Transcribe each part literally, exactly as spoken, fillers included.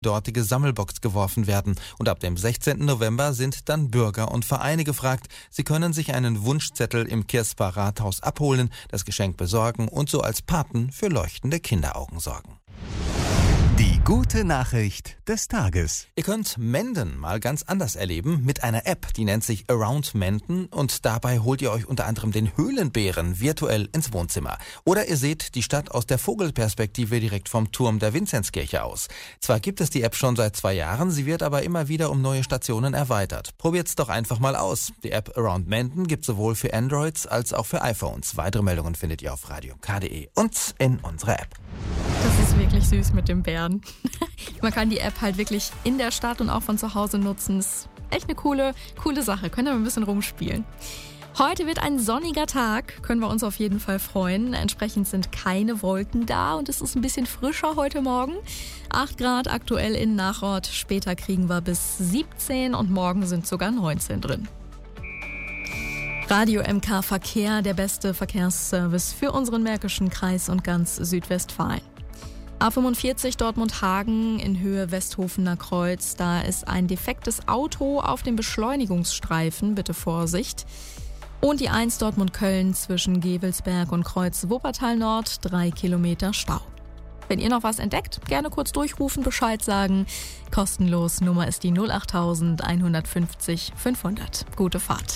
dortige Sammelbox geworfen werden. Und ab dem sechzehnten November sind dann Bürger und Vereine gefragt. Sie können sich einen Wunschzettel im Kirsper Rathaus abholen, das Geschenk besorgen und so als Paten für leuchtende Kinderaugen sorgen. Die gute Nachricht des Tages. Ihr könnt Menden mal ganz anders erleben mit einer App, die nennt sich Around Menden und dabei holt ihr euch unter anderem den Höhlenbären virtuell ins Wohnzimmer. Oder ihr seht die Stadt aus der Vogelperspektive direkt vom Turm der Vinzenzkirche aus. Zwar gibt es die App schon seit zwei Jahren, sie wird aber immer wieder um neue Stationen erweitert. Probiert's doch einfach mal aus. Die App Around Menden gibt sowohl für Androids als auch für iPhones. Weitere Meldungen findet ihr auf radio punkt k punkt de und in unserer App. Das ist wirklich süß mit dem Bären. Man kann die App halt wirklich in der Stadt und auch von zu Hause nutzen. Ist echt eine coole, coole Sache. Könnt ihr mal ein bisschen rumspielen. Heute wird ein sonniger Tag, können wir uns auf jeden Fall freuen. Entsprechend sind keine Wolken da und es ist ein bisschen frischer heute Morgen. acht Grad aktuell in Nachort, später kriegen wir bis siebzehn und morgen sind sogar neunzehn drin. Radio M K Verkehr, der beste Verkehrsservice für unseren Märkischen Kreis und ganz Südwestfalen. A fünfundvierzig Dortmund-Hagen in Höhe Westhofener Kreuz. Da ist ein defektes Auto auf dem Beschleunigungsstreifen. Bitte Vorsicht. Und die eins Dortmund-Köln zwischen Gevelsberg und Kreuz Wuppertal Nord. Drei Kilometer Stau. Wenn ihr noch was entdeckt, gerne kurz durchrufen, Bescheid sagen. Kostenlos. Nummer ist die null acht eins fünfzig fünfhundert. Gute Fahrt.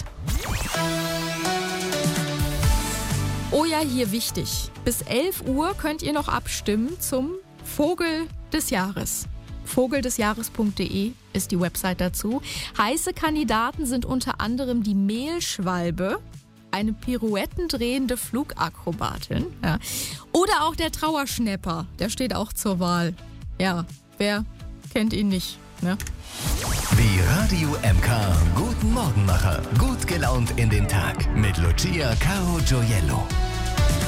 Oh ja, hier wichtig. Bis elf Uhr könnt ihr noch abstimmen zum Vogel des Jahres. vogeldesjahres punkt de ist die Website dazu. Heiße Kandidaten sind unter anderem die Mehlschwalbe, eine pirouettendrehende Flugakrobatin, ja, oder auch der Trauerschnäpper, der steht auch zur Wahl. Ja, wer kennt ihn nicht, ne? Die Radio M K Guten Morgenmacher. Gut gelaunt in den Tag mit Lucia Caro Gioiello.